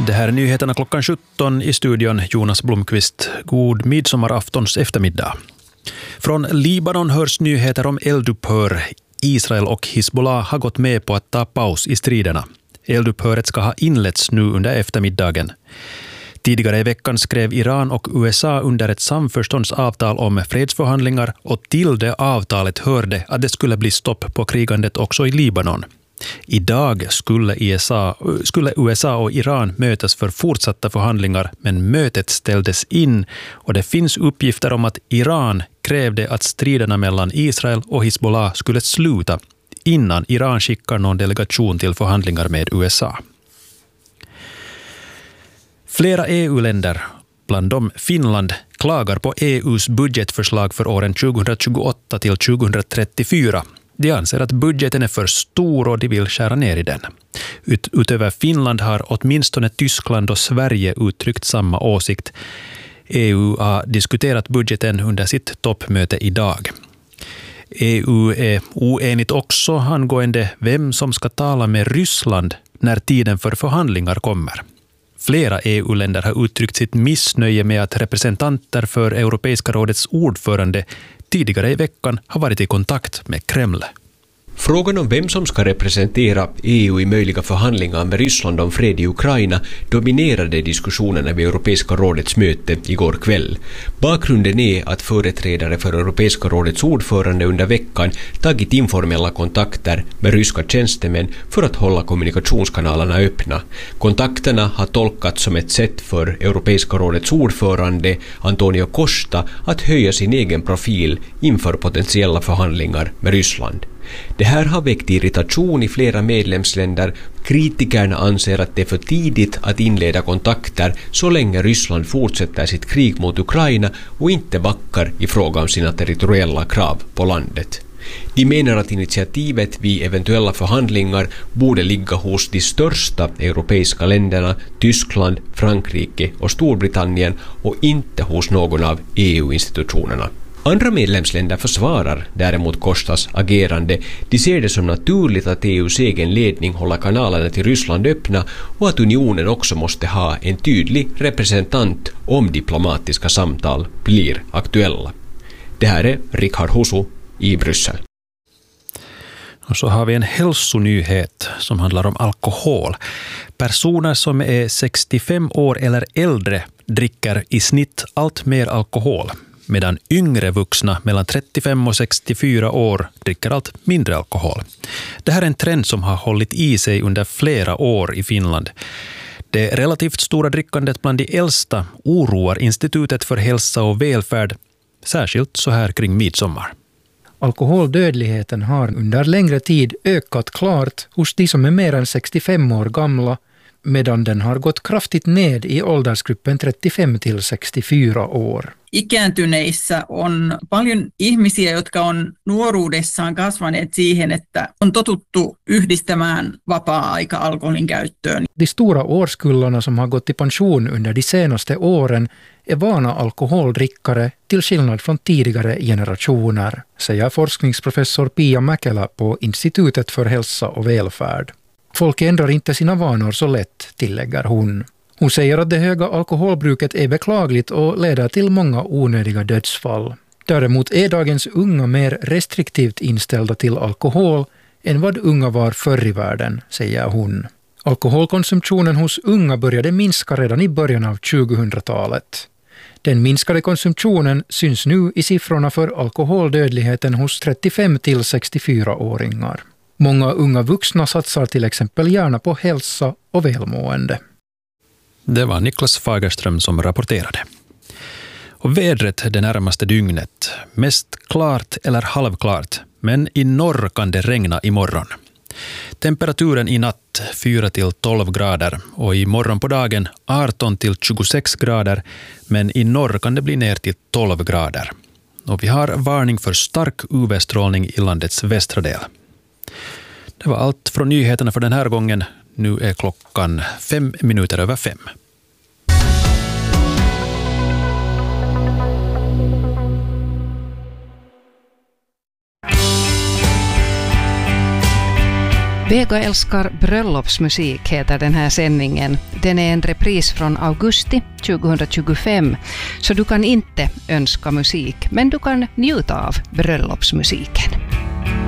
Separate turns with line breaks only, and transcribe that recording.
Det här är nyheterna klockan 17 i studion. Jonas Blomqvist. God midsommaraftons eftermiddag. Från Libanon hörs nyheter om eldupphör. Israel och Hizbollah har gått med på att ta paus i striderna. Eldupphöret ska ha inletts nu under eftermiddagen. Tidigare i veckan skrev Iran och USA under ett samförståndsavtal om fredsförhandlingar och till det avtalet hörde att det skulle bli stopp på krigandet också i Libanon. Idag skulle USA och Iran mötas för fortsatta förhandlingar, men mötet ställdes in och det finns uppgifter om att Iran krävde att striderna mellan Israel och Hizbollah skulle sluta innan Iran skickar någon delegation till förhandlingar med USA. Flera EU-länder, bland dem Finland, klagar på EUs budgetförslag för åren 2028 till 2034. De anser att budgeten är för stor och de vill skära ner i den. Utöver Finland har åtminstone Tyskland och Sverige uttryckt samma åsikt. EU har diskuterat budgeten under sitt toppmöte idag. EU är oenigt också angående vem som ska tala med Ryssland när tiden för förhandlingar kommer. Flera EU-länder har uttryckt sitt missnöje med att representanter för Europeiska rådets ordförande tidigare i veckan har varit i kontakt med Kreml.
Frågan om vem som ska representera EU i möjliga förhandlingar med Ryssland om fred i Ukraina dominerade diskussionerna vid Europeiska rådets möte igår kväll. Bakgrunden är att företrädare för Europeiska rådets ordförande under veckan tagit informella kontakter med ryska tjänstemän för att hålla kommunikationskanalerna öppna. Kontakterna har tolkats som ett sätt för Europeiska rådets ordförande Antonio Costa att höja sin egen profil inför potentiella förhandlingar med Ryssland. Det här har väckt irritation i flera medlemsländer. Kritikerna anser att det är för tidigt att inleda kontakter så länge Ryssland fortsätter sitt krig mot Ukraina och inte backar i fråga om sina territoriella krav på landet. De menar att initiativet vid eventuella förhandlingar borde ligga hos de största europeiska länderna, Tyskland, Frankrike och Storbritannien, och inte hos någon av EU-institutionerna. Andra medlemsländer försvarar däremot Costas agerande. De ser det som naturligt att EUs egen ledning håller kanalerna till Ryssland öppna och att unionen också måste ha en tydlig representant om diplomatiska samtal blir aktuella. Det här är Richard Husu i Bryssel.
Och så har vi en hälsonyhet som handlar om alkohol. Personer som är 65 år eller äldre dricker i snitt allt mer alkohol, medan yngre vuxna mellan 35 och 64 år dricker allt mindre alkohol. Det här är en trend som har hållit i sig under flera år i Finland. Det relativt stora drickandet bland de äldsta oroar Institutet för hälsa och välfärd, särskilt så här kring midsommar.
Alkoholdödligheten har under längre tid ökat klart hos de som är mer än 65 år gamla, medan den har gått kraftigt ned i åldersgruppen 35 till 64 år.
Ikääntyneissä on paljon ihmisiä, jotka on nuoruudessaan kasvaneet siihen, että on totuttu yhdistämään vapaa-aika alkoholin käyttöön.
De stora årskullarna som har gått i pension under de senaste åren är vana alkoholdrickare till skillnad från tidigare generationer, säger forskningsprofessor Pia Mäkelä på Institutet för hälsa och välfärd. Folk ändrar inte sina vanor så lätt, tillägger hon. Hon säger att det höga alkoholbruket är beklagligt och leder till många onödiga dödsfall. Däremot är dagens unga mer restriktivt inställda till alkohol än vad unga var förr i världen, säger hon. Alkoholkonsumtionen hos unga började minska redan i början av 2000-talet. Den minskade konsumtionen syns nu i siffrorna för alkoholdödligheten hos 35 till 64-åringar. Många unga vuxna satsar till exempel gärna på hälsa och välmående.
Det var Niklas Fagerström som rapporterade. Och vädret det närmaste dygnet. Mest klart eller halvklart, men i norr kan det regna imorgon. Temperaturen i natt 4 till 12 grader och i morgon på dagen 18 till 26 grader, men i norr kan det bli ner till 12 grader. Och vi har varning för stark UV-strålning i landets västra del. Det var allt från nyheterna för den här gången. Nu är klockan 5:05.
Vega älskar bröllopsmusik heter den här sändningen. Den är en repris från augusti 2025, så du kan inte önska musik, men du kan njuta av bröllopsmusiken.